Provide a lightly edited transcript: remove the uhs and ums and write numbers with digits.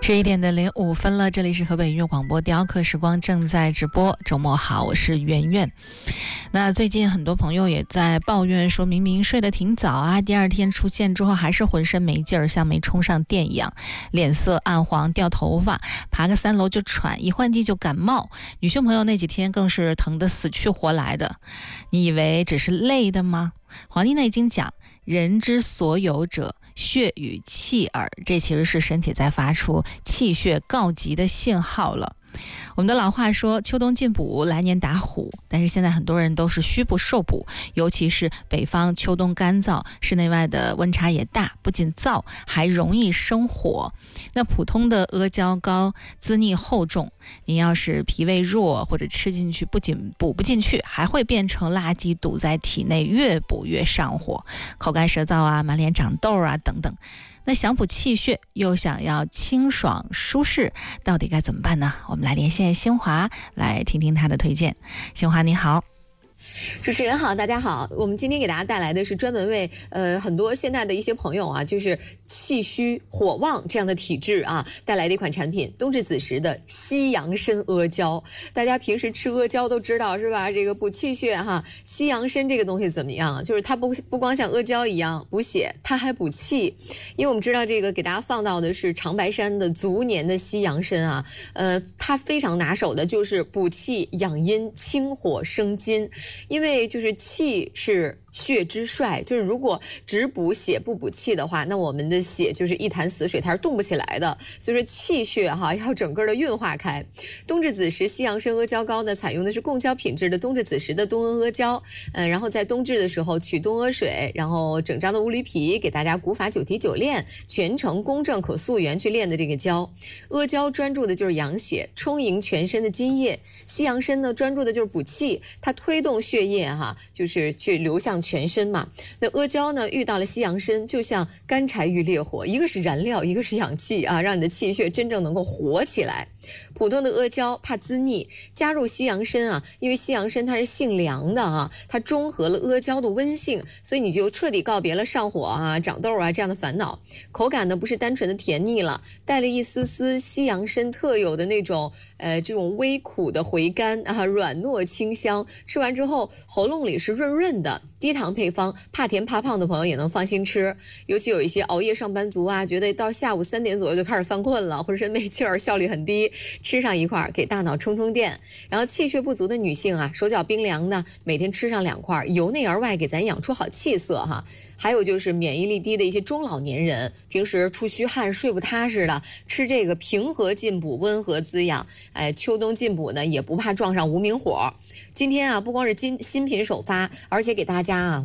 11:05了，这里是河北音乐广播雕刻时光正在直播。周末好，我是圆圆。那最近很多朋友也在抱怨说，明明睡得挺早啊，第二天出现之后还是浑身没劲儿，像没充上电一样，脸色暗黄，掉头发，爬个3楼就喘，一换季就感冒。女性朋友那几天更是疼得死去活来的。你以为只是累的吗？《黄帝内经》讲，人之所有者，血与气耳，这其实是身体在发出气血告急的信号了。我们的老话说，秋冬进补，来年打虎，但是现在很多人都是虚不受补，尤其是北方秋冬干燥，室内外的温差也大，不仅燥，还容易生火。那普通的阿胶糕滋腻厚重，您要是脾胃弱或者吃进去不仅补不进去，还会变成垃圾堵在体内，越补越上火，口干舌燥啊，满脸长痘啊等等。那想补气血又想要清爽舒适，到底该怎么办呢？我们来连线新华，来听听他的推荐。新华你好。 主持人好，大家好。我们今天给大家带来的是专门为很多现在的一些朋友啊，就是气虚火旺这样的体质啊，带来的一款产品，冬至子时的西洋参阿胶。大家平时吃阿胶都知道是吧？这个补气血哈。西洋参这个东西怎么样啊？就是它不光像阿胶一样补血，它还补气。因为我们知道这个给大家放到的是长白山的足年的西洋参啊，它非常拿手的就是补气养阴、清火生津。因为就是气是血之帅，就是如果只补血不补气的话，那我们的血就是一潭死水，它是动不起来的。所以说气血哈要整个的运化开。冬至子时西洋参阿胶糕呢，采用的是贡胶品质的冬至子时的冬阿胶，然后在冬至的时候取冬阿水，然后整张的乌驴皮给大家古法9提9炼，全程公正可溯源去炼的这个胶。阿胶专注的就是养血，充盈全身的津液；西洋参呢专注的就是补气，它推动血液哈，就是去流向全身嘛。那阿胶呢遇到了西洋参，就像干柴遇烈火，一个是燃料，一个是氧气啊，让你的气血真正能够活起来。普通的阿胶怕滋腻，加入西洋参啊，因为西洋参它是性凉的啊，它中和了阿胶的温性，所以你就彻底告别了上火啊、长痘啊这样的烦恼。口感呢不是单纯的甜腻了，带了一丝丝西洋参特有的那种这种微苦的回甘啊，软糯清香，吃完之后喉咙里是润润的。低糖配方，怕甜怕胖的朋友也能放心吃。尤其有一些熬夜上班族啊，觉得到下午3点左右就开始犯困了，浑身没劲儿，效率很低，吃上一块给大脑充充电。然后气血不足的女性啊，手脚冰凉的，每天吃上2块，由内而外给咱养出好气色哈。还有就是免疫力低的一些中老年人，平时出虚汗睡不踏实的，吃这个平和进补，温和滋养。秋冬进补呢也不怕撞上无名火。今天啊不光是新品首发，而且给大家啊